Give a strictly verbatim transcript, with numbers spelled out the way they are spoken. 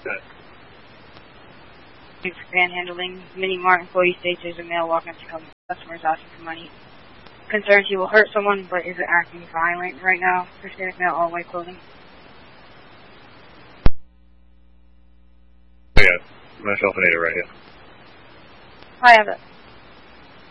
Good. For panhandling, Mini Mart employee states there's a male walking up to customers asking for money. Concerns he will hurt someone, but isn't acting violent right now. Hispanic male, all white clothing. Oh yeah, myself and Ada right here. I have it.